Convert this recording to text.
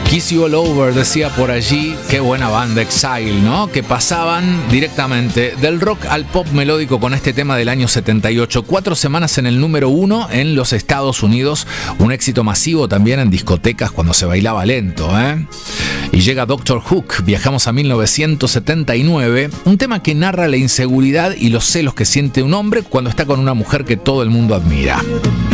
Kiss You All Over decía por allí, qué buena banda Exile, ¿no? Que pasaban directamente del rock al pop melódico con este tema del año 78. 4 semanas en el número 1 en los Estados Unidos, un éxito masivo también en discotecas cuando se bailaba lento, ¿eh? Y llega Doctor Hook, viajamos a 1979, un tema que narra la inseguridad y los celos que siente un hombre cuando está con una mujer que todo el mundo admira.